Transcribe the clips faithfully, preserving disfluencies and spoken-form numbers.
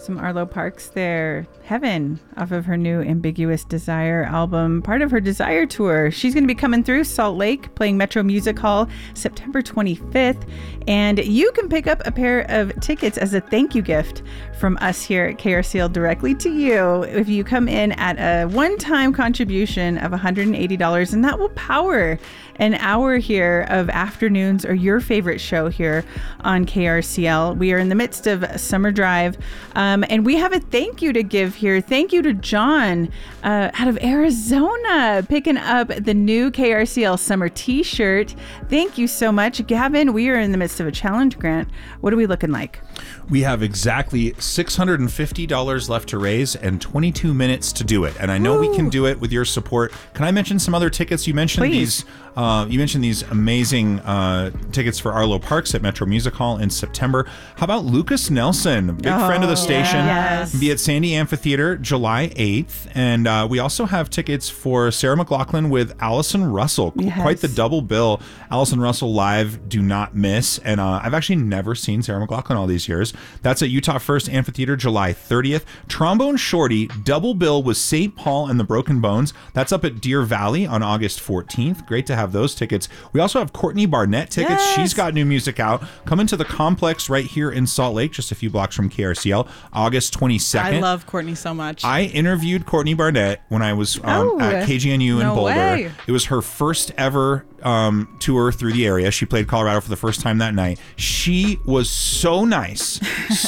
some Arlo Parks there. Heaven off of her new Ambiguous Desire album, part of her Desire Tour. She's going to be coming through Salt Lake, playing Metro Music Hall September twenty-fifth. And you can pick up a pair of tickets as a thank you gift from us here at K R C L directly to you if you come in at a one-time contribution of one hundred eighty dollars, and that will power an hour here of afternoons or your favorite show here on K R C L. We are in the midst of Summer Drive, um, and we have a thank you to give here. Thank you to John uh, out of Arizona, picking up the new K R C L summer t-shirt. Thank you so much. Gavin, we are in the midst of a challenge grant. What are we looking like? We have exactly six hundred fifty dollars left to raise and twenty-two minutes to do it. And I know Woo. we can do it with your support. Can I mention some other tickets? You mentioned Please. these uh, you mentioned these amazing uh, tickets for Arlo Parks at Metro Music Hall in September. How about Lucas Nelson, big oh, friend of the station, yes. be at Sandy Amphitheater July eighth. And uh, we also have tickets for Sarah McLachlan with Allison Russell. Yes. Quite the double bill. Allison Russell live, do not miss. And uh, I've actually never seen Sarah McLachlan all these years. That's at Utah First Amphitheater July thirtieth. Trombone Shorty, double bill with Saint Paul and the Broken Bones. That's up at Deer Valley on August fourteenth. Great to have those tickets. We also have Courtney Barnett tickets. Yes. She's got new music out. Coming to the Complex right here in Salt Lake, just a few blocks from K R C L, August twenty-second. I love Courtney so much. I interviewed Courtney Barnett when I was um, Oh, at K G N U in no Boulder. way. It was her first ever um, tour through the area. She played Colorado for the first time that night. She was so nice,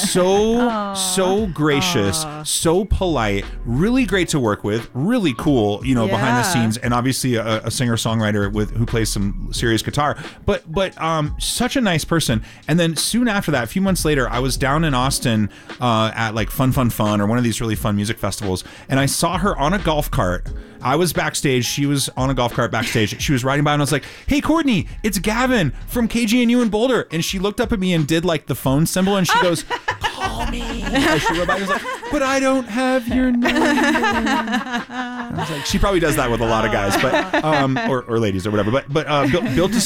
so, so gracious, so polite, really great to work with, really cool, you know, behind the Yeah. scenes, and obviously a, a singer-songwriter with who plays some serious guitar, but but um, such a nice person. And then soon after that, a few months later, I was down in Austin uh, at like Fun Fun Fun or one of these really fun music festivals, and I saw her on a golf cart. I was backstage. She was on a golf cart backstage. She was riding by and I was like, hey, Courtney, it's Gavin from K G N U in Boulder. And she looked up at me and did like the phone symbol and she goes, call me. And she wrote by and was like, but I don't have your number. I was like, she probably does that with a lot of guys, but um, or, or ladies or whatever. But but uh, built, built to